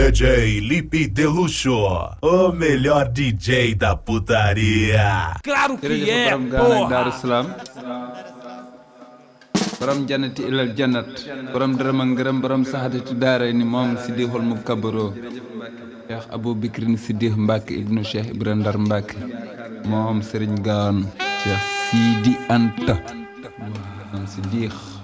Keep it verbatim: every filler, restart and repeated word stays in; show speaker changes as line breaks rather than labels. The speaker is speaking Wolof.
D J Lipe Deluxo, o melhor D J da putaria.
Claro que
jërëjëf
é,
borom Gaana ak Daaru
porra!
Salaam borom jannati ilal jannat borom dërëm ak ngërëm borom saxadati daara ni moom Siddiqul Mukabaro Cheikh Abou Bikrin Siddiq Mbacke ibnu Cheikh Ibra Ndar Mbacke moom Serigne Gaawaan Cheikh Sidi Anta moom Siddiq